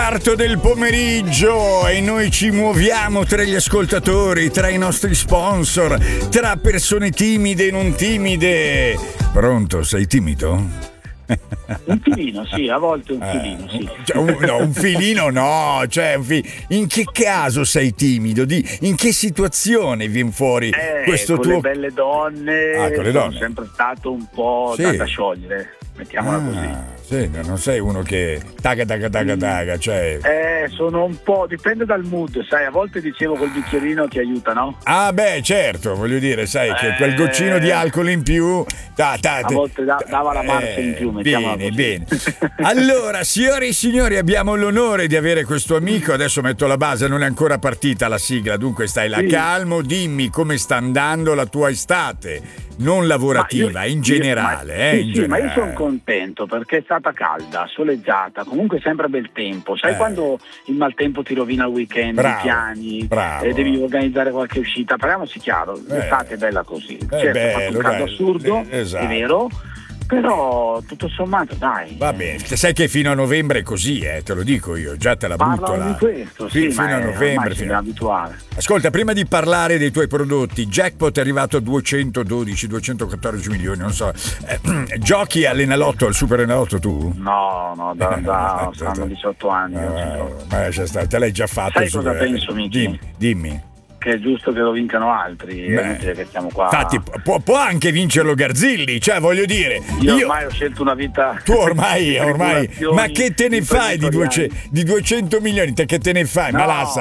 quarto del pomeriggio e noi ci muoviamo tra gli ascoltatori, tra i nostri sponsor, tra persone timide e non timide. Pronto, sei timido? Un filino, sì, a volte un filino, sì. Un filino no, cioè in che caso sei timido? In che situazione viene fuori questo con tuo... le belle donne, con le sono donne. sempre stato un po' da sciogliere, mettiamola così. Sì, non sei uno che taga, cioè... Sono un po', dipende dal mood, sai, a volte dicevo col bicchierino ti aiuta, no? Ah beh, certo, voglio dire, sai che quel goccino di alcol in più a volte dava la marcia in più, mettiamola così. Bene. Allora, signore e signori, abbiamo l'onore di avere questo amico. Adesso metto la base, non è ancora partita la sigla, dunque stai là calmo. Dimmi come sta andando la tua estate, non lavorativa, in generale. Ma io sono contento perché è stata calda, soleggiata, comunque sempre bel tempo. Sai quando il maltempo ti rovina il weekend, i piani, devi organizzare qualche uscita? Parliamoci chiaro, l'estate è bella così. Certo, ha fatto un caldo assurdo, esatto. È vero, però tutto sommato dai. Va bene, sai che fino a novembre è così, te lo dico io, già te la butto là. Di questo, fino a novembre. Fino abituare. Ascolta, prima di parlare dei tuoi prodotti, Jackpot è arrivato a 214 milioni, non so. Giochi all'Enalotto, al Super Enalotto tu? No, stanno 18 anni. Ma te l'hai già fatto. Sai cosa penso, Miki? Dimmi. Che è giusto che lo vincano altri, è inutile che stiamo qua. Infatti può anche vincerlo Garzilli, cioè voglio dire, io ormai ho scelto una vita. Tu ormai ma che te ne fai di 200 milioni? Te che te ne fai? Ma la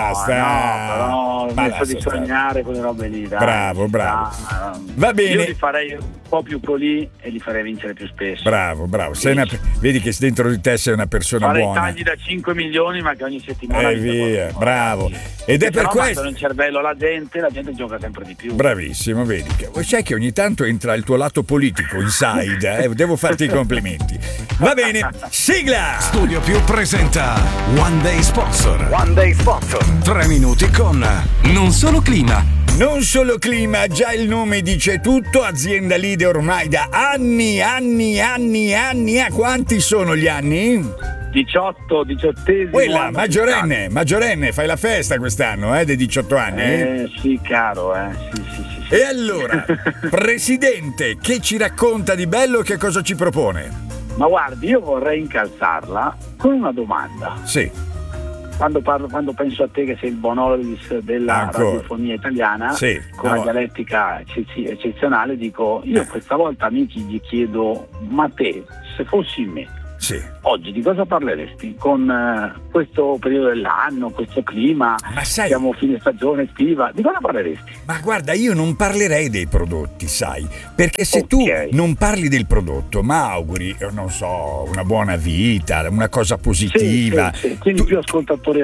ho smesso di sognare quelle robe lì, dai. Bravo. Va bene. Io li farei un po' più così e li farei vincere più spesso. Bravo. Vedi che dentro di te sei una persona buona. Farei tagli da 5 milioni ma che ogni settimana via, bravo. Ed è per questo nel cervello la gente gioca sempre di più. Bravissimo, vedi che sai che ogni tanto entra il tuo lato politico inside, devo farti i complimenti. Va bene, sigla. Studio Più presenta One Day Sponsor. 3 minuti con Non Solo Clima. Non solo clima, già il nome dice tutto, azienda leader ormai da anni. Quanti sono gli anni? 18esimo. Quella, maggiorenne, fai la festa quest'anno, dei 18 anni? Sì, caro, sì. E allora, presidente, che ci racconta di bello, che cosa ci propone? Ma guardi, io vorrei incalzarla con una domanda. Sì. Quando penso a te che sei il Bonolis della radiofonia italiana, con una dialettica eccezionale, dico, io questa volta, amici, gli chiedo, ma te, se fossi me, oggi di cosa parleresti? Con questo periodo dell'anno, questo clima, siamo fine stagione estiva, di cosa parleresti? Ma guarda, io non parlerei dei prodotti, sai, perché se tu non parli del prodotto, ma auguri, non so, una buona vita, una cosa positiva, quindi più ascoltatori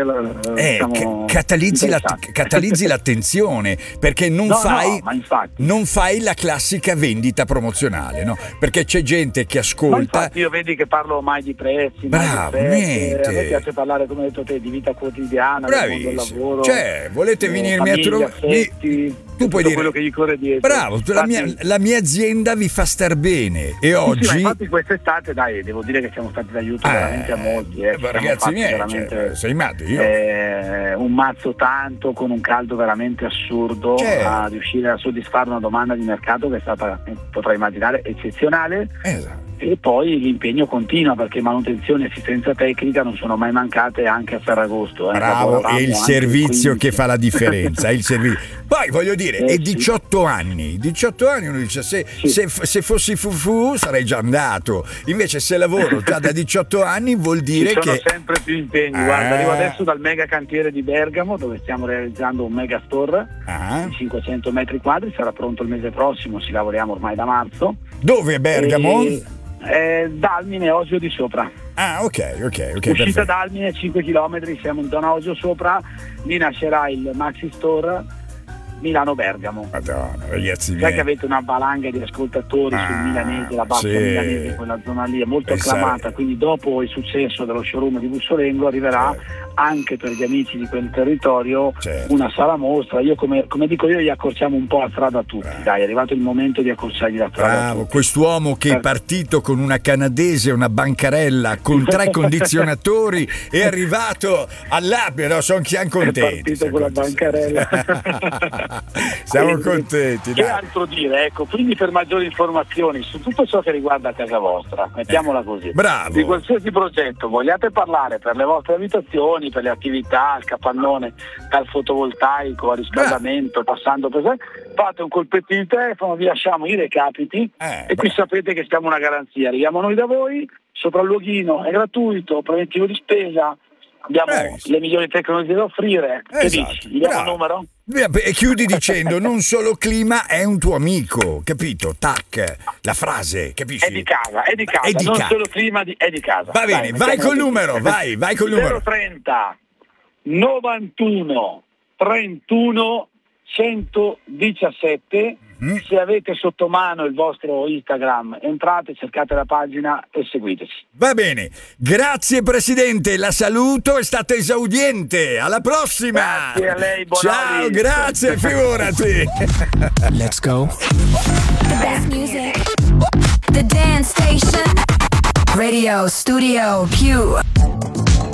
catalizzi l'attenzione, perché non fai la classica vendita promozionale, no? Perché c'è gente che ascolta. Ma infatti io vedi che parlo mai di prezzi, niente. A me piace parlare, come hai detto te, di vita quotidiana, del mondo del lavoro. Cioè, volete venirmi a trovare? Tu puoi dire quello che gli corre dietro. Bravo, la mia azienda vi fa star bene e oggi. Ma infatti quest'estate, dai, devo dire che siamo stati d'aiuto veramente a molti. Ragazzi miei, sei matto io. Un mazzo tanto, con un caldo veramente assurdo, a riuscire a soddisfare una domanda di mercato che è stata, potrai immaginare, eccezionale. Esatto. E poi l'impegno continua, perché manutenzione e assistenza tecnica non sono mai mancate anche a Ferragosto. Bravo, è il servizio che fa la differenza. Il servizio. Poi voglio dire, è 18 anni. 18 anni uno dice se fossi fufu sarei già andato. Invece se lavoro già da 18 anni vuol dire ci sono che sempre più impegni. Guarda, arrivo adesso dal mega cantiere di Bergamo, dove stiamo realizzando un mega store di 500 metri quadri, sarà pronto il mese prossimo, ci lavoriamo ormai da marzo. Dove è Bergamo? Dalmine, Osio di Sopra. Ok. Uscita Dalmine, 5 km, siamo in zona Osio Sopra, lì nascerà il Maxi Store Milano-Bergamo. Madonna, ragazzi. Sai che avete una valanga di ascoltatori sul milanese, la bassa milanese, quella zona lì è molto acclamata, quindi dopo il successo dello showroom di Bussolengo arriverà anche per gli amici di quel territorio, una sala mostra. Io come dico io, gli accorciamo un po' la strada a tutti. Dai, è arrivato il momento di accorciargli la strada. Bravo, quest'uomo che è partito con una canadese, una bancarella con 3 condizionatori, è arrivato all'Abbia, no? Siamo contenti. È partito con la bancarella. Siamo contenti. Che altro dire? Ecco, quindi per maggiori informazioni su tutto ciò che riguarda casa vostra, mettiamola così. Bravo. Di qualsiasi progetto vogliate parlare per le vostre abitazioni, per le attività, il capannone, dal fotovoltaico al riscaldamento, passando per fate un colpettino di telefono, vi lasciamo i recapiti e qui sapete che siamo una garanzia. Arriviamo noi da voi, sopralluoghino è gratuito, preventivo di spesa, abbiamo le migliori tecnologie da offrire. Che dici? Gli diamo il numero? E chiudi dicendo: non solo clima, è un tuo amico, capito? Tac, la frase, capisci? È di casa, non solo clima, è di casa. Va bene, vai col numero, vai col numero. 030 91 31 117. Se avete sotto mano il vostro Instagram, entrate, cercate la pagina e seguiteci. Va bene, grazie Presidente, la saluto, è stata esaudiente. Alla prossima. Grazie a lei, ciao, grazie, figurati. Let's go. The best music, the dance station, radio, studio, Q.